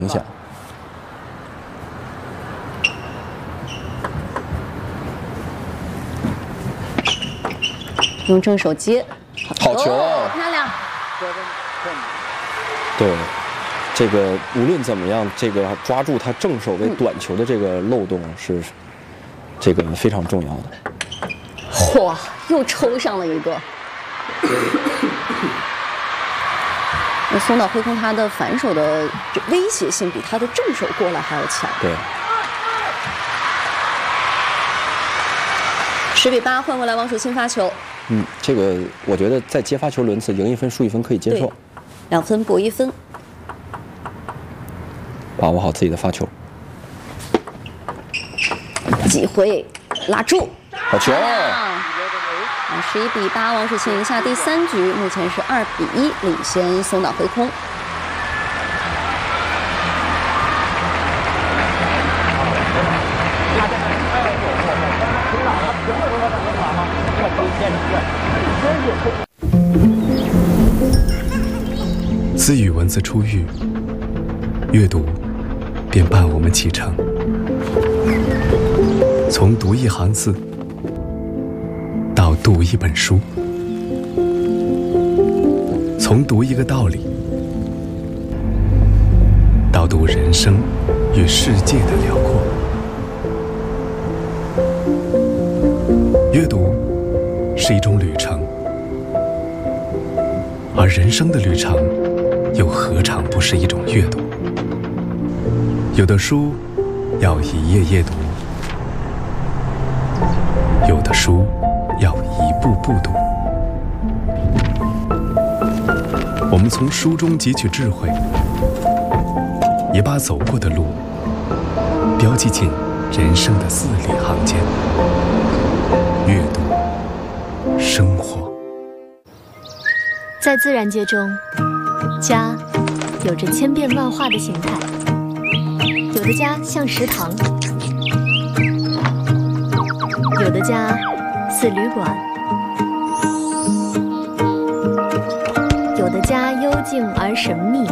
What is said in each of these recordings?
影响。 用正手接， 好球， 漂亮。 对，这个无论怎么样，这个抓住他正手为短球的这个漏洞是这个非常重要的。 嚯，又抽上了一个。那松岛辉空他的反手的威胁性比他的正手过来还要强。 对。 10比8，换过来王楚钦发球。 这个我觉得在接发球轮次赢1分输1分可以接受。 2分博1分。 把握好自己的发球。 机会拉住。 好球。 11比8，王楚钦赢下第3局，目前是2比1领先松岛辉空。 自语文字初遇，阅读便伴我们启程。从读一行字到读一本书，从读一个道理到读人生与世界的辽阔。阅读是一种旅程，而人生的旅程又何尝不是一种阅读？有的书要一页页读，有的书要一步步读。我们从书中汲取智慧，也把走过的路标记进人生的字里行间。阅读，生活。 在自然界中，家有着千变万化的形态，有的家像食堂，有的家似旅馆，有的家幽静而神秘，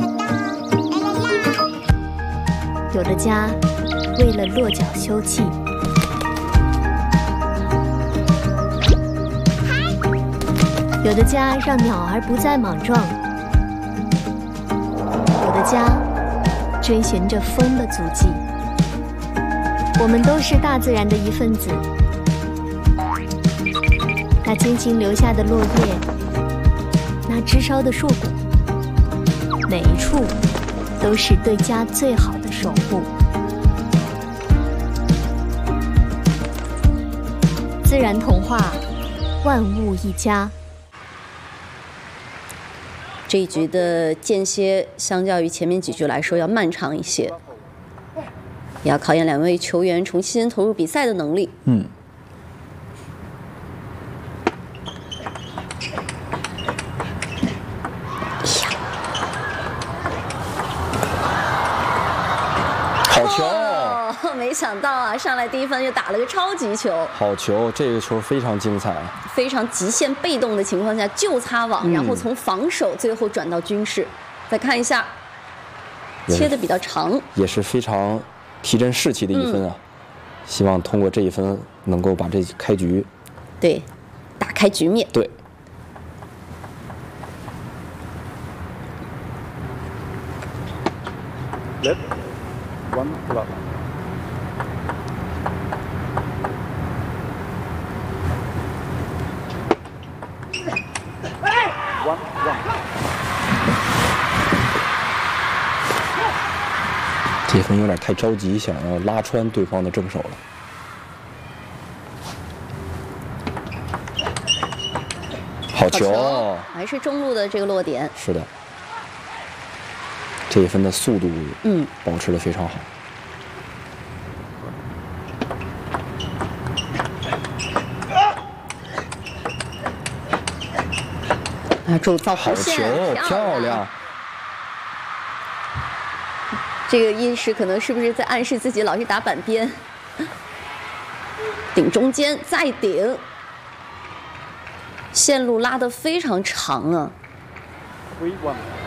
有的家为了落脚休憩，有的家让鸟儿不再莽撞，有的家追寻着风的足迹。我们都是大自然的一份子，那精心留下的落叶，那枝梢的硕果，每一处都是对家最好的守护。自然童话，万物一家。 这一局的间歇相较于前面几局来说要漫长一些，也要考验2位球员重新投入比赛的能力。 好球！ 没想到啊，上来第1分就打了个超级球。 好球，这个球非常精彩。 非常极限被动的情况下就擦网，然后从防守最后转到军事。再看一下，切的比较长， 也是非常提振士气的1分啊！希望通过这1分能够把这开局， 对，打开局面。 对。 Left, 1 left. 这分有点太着急，想要拉穿对方的正手了。好球！ 还是中路的这个落点。 是的，这1分的速度，保持得非常好。 主造好球，漂亮！ 这个意识可能是不是在暗示自己老是打板边？顶中间，再顶，线路拉得非常长啊。 3-1